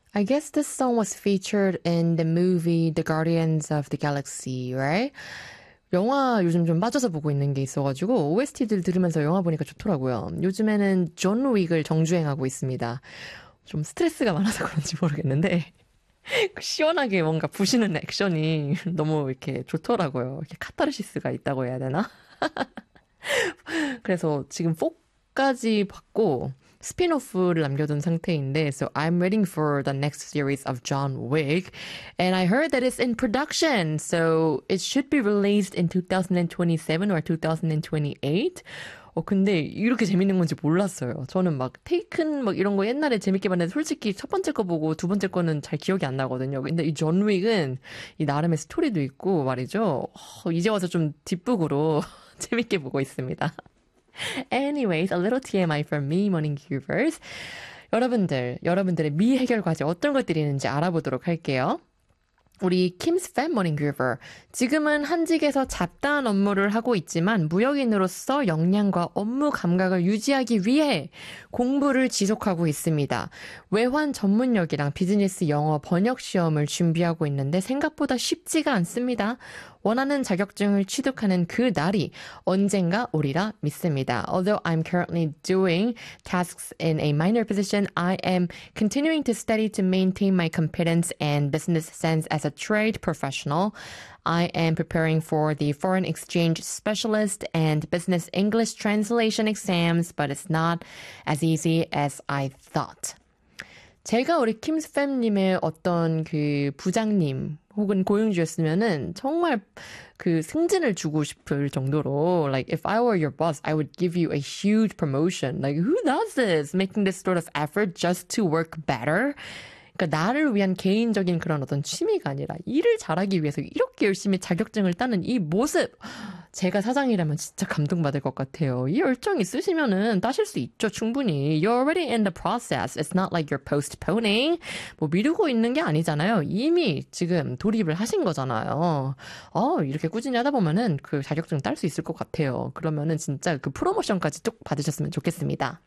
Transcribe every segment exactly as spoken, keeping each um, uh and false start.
I guess this song was featured in the movie The Guardians of the Galaxy, right? 영화 요즘 좀 빠져서 보고 있는 게 있어가지고 오에스티들 들으면서 영화 보니까 좋더라고요. 요즘에는 존 윅을 정주행하고 있습니다. 좀 스트레스가 많아서 그런지 모르겠는데 시원하게 뭔가 부시는 액션이 너무 이렇게 좋더라고요. 이렇게 카타르시스가 있다고 해야 되나? 그래서 지금 사까지 봤고 스핀오프를 남겨둔 상태인데 so I'm waiting for the next series of John Wick and I heard that it's in production so it should be released in twenty twenty-seven or twenty twenty-eight 어 근데 이렇게 재밌는 건지 몰랐어요. 저는 막 테이큰 막 이런 거 옛날에 재밌게 봤는데 솔직히 첫 번째 거 보고 두 번째 거는 잘 기억이 안 나거든요. 근데 이 존 윅은 이 나름의 스토리도 있고 말이죠. 어, 이제 와서 좀 뒷북으로 재밌게 보고 있습니다. Anyways, a little 티엠아이 from me, Morning Cubers. 여러분들, 여러분들의 미해결 과제 어떤 것들이 있는지 알아보도록 할게요. 우리 킴스 팬 모닝 큐버. 지금은 한직에서 잡다한 업무를 하고 있지만 무역인으로서 역량과 업무 감각을 유지하기 위해 공부를 지속하고 있습니다. 외환 전문역이랑 비즈니스 영어 번역 시험을 준비하고 있는데 생각보다 쉽지가 않습니다. 원하는 자격증을 취득하는 그 날이 언젠가 오리라 믿습니다. Although I'm currently doing tasks in a minor position, I am continuing to study to maintain my competence and business sense as a trade professional. I am preparing for the foreign exchange specialist and business English translation exams, but it's not as easy as I thought. 제가 우리 킴스팸님의 어떤 그 부장님 혹은 고용주였으면은 정말 그 승진을 주고 싶을 정도로 like if I were your boss, I would give you a huge promotion. Like who does this? Making this sort of effort just to work better? 그러니까 나를 위한 개인적인 그런 어떤 취미가 아니라 일을 잘하기 위해서 이렇게 열심히 자격증을 따는 이 모습 제가 사장이라면 진짜 감동받을 것 같아요. 이 열정 있으시면은 따실 수 있죠, 충분히. You're already in the process. It's not like you're postponing. 뭐 미루고 있는 게 아니잖아요. 이미 지금 돌입을 하신 거잖아요. 어, 이렇게 꾸준히 하다 보면은 그 자격증 딸 수 있을 것 같아요. 그러면은 진짜 그 프로모션까지 쭉 받으셨으면 좋겠습니다.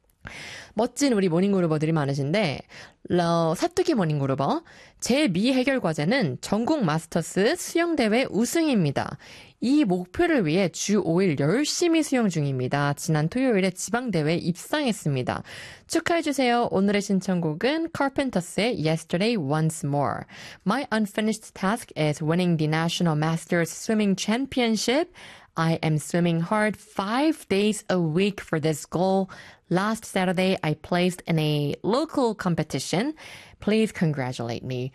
멋진 우리 모닝그루버들이 많으신데 러, 사뚜기 모닝그루버 제 미해결 과제는 전국 마스터스 수영대회 우승입니다. 이 목표를 위해 주 오 일 열심히 수영 중입니다. 지난 토요일에 지방대회에 입상했습니다. 축하해주세요. 오늘의 신청곡은 Carpenters의 Yesterday Once More. My unfinished task is winning the National Masters Swimming Championship. I am swimming hard five days a week for this goal. Last Saturday, I placed in a local competition. Please congratulate me.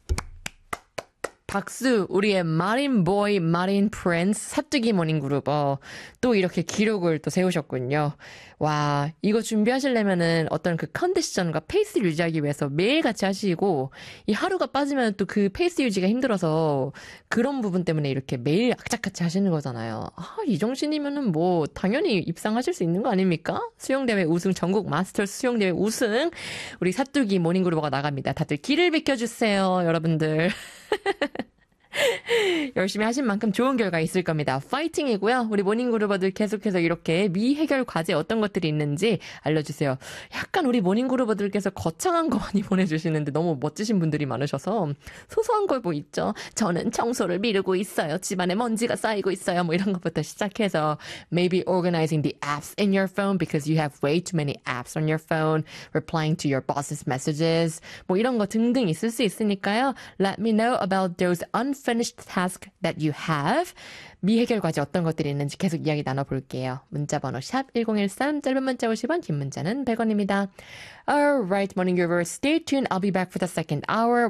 박수, 우리의 마린 보이, 마린 프린스, 사뚜기 모닝그룹. 또 이렇게 기록을 또 세우셨군요. 와, 이거 준비하시려면은 어떤 그 컨디션과 페이스를 유지하기 위해서 매일 같이 하시고, 이 하루가 빠지면 또 그 페이스 유지가 힘들어서 그런 부분 때문에 이렇게 매일 악착같이 하시는 거잖아요. 아, 이 정신이면은 뭐, 당연히 입상하실 수 있는 거 아닙니까? 수영대회 우승, 전국 마스터스 수영대회 우승, 우리 사뚜기 모닝그룹가 나갑니다. 다들 길을 비켜주세요, 여러분들. 열심히 하신 만큼 좋은 결과 있을 겁니다. 파이팅이고요. 우리 모닝그루버들 계속해서 이렇게 미해결 과제 어떤 것들이 있는지 알려주세요. 약간 우리 모닝그루버들께서 거창한 거 많이 보내주시는데 너무 멋지신 분들이 많으셔서 소소한 걸 뭐 있죠. 저는 청소를 미루고 있어요. 집안에 먼지가 쌓이고 있어요. 뭐 이런 것부터 시작해서 maybe organizing the apps in your phone because you have way too many apps on your phone, replying to your boss's messages 뭐 이런 거 등등 있을 수 있으니까요. Let me know about those unfinished tasks that you have. 미해결 과제 어떤 것들이 있는지 계속 이야기 나눠볼게요. 문자번호 샵 일공일삼, 짧은 문자 오십 원, 긴 문자는 백 원입니다. Alright, morning givers, stay tuned. I'll be back for the second hour.